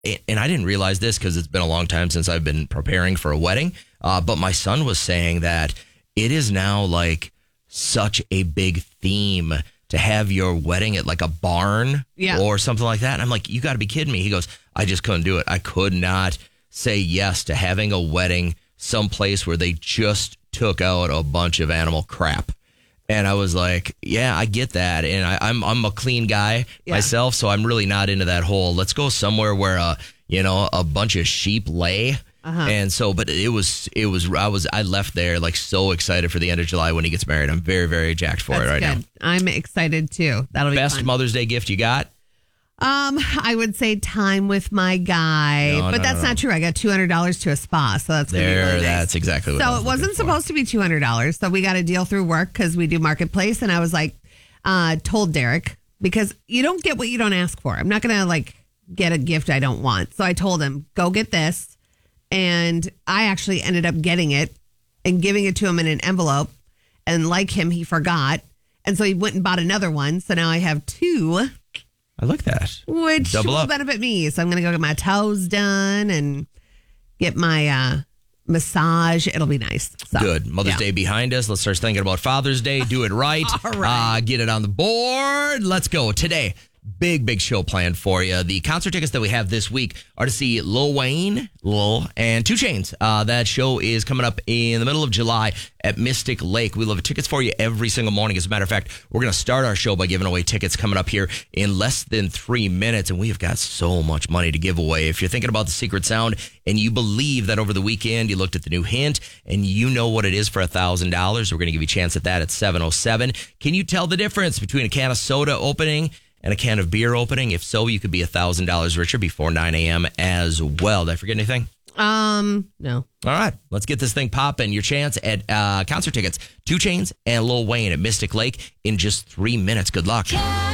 and I didn't realize this because it's been a long time since I've been preparing for a wedding. But my son was saying that it is now like such a big theme to have your wedding at like a barn or something like that. And I'm like, you got to be kidding me. He goes, I just couldn't do it. I could not say yes to having a wedding someplace where they just took out a bunch of animal crap. And I was like, yeah, I get that. And I'm a clean guy myself, so I'm really not into that whole, let's go somewhere where, a bunch of sheep lay. And so, but I left there like so excited for the end of July when he gets married. I'm very, very jacked for it right now. I'm excited too. That'll be best fun. Mother's Day gift you got? I would say time with my guy, but that's not true. I got $200 to a spa, so that's gonna be really nice. That's exactly what I was So it wasn't supposed to be $200. So we got a deal through work because we do Marketplace, and I was like, told Derek, because you don't get what you don't ask for. I'm not gonna like get a gift I don't want. So I told him, go get this, and I actually ended up getting it and giving it to him in an envelope. And like him, he forgot, and so he went and bought another one. So now I have two. I like that. Which will benefit me. So I'm going to go get my toes done and get my massage. It'll be nice. So, good. Mother's Day behind us. Let's start thinking about Father's Day. Do it right. All right. Get it on the board. Let's go. Today, big show planned for you. The concert tickets that we have this week are to see Lil Wayne, and 2 Chainz. That show is coming up in the middle of July at Mystic Lake. We love tickets for you every single morning. As a matter of fact, we're going to start our show by giving away tickets coming up here in less than 3 minutes, and we have got so much money to give away. If you're thinking about the secret sound and you believe that over the weekend you looked at the new hint and you know what it is for $1,000, we're going to give you a chance at that at 7:07. Can you tell the difference between a can of soda opening and a can of beer opening? If so, you could be $1,000 richer before 9 a.m. as well. Did I forget anything? No. All right, let's get this thing popping. Your chance at concert tickets, 2 Chainz and Lil Wayne at Mystic Lake in just 3 minutes. Good luck.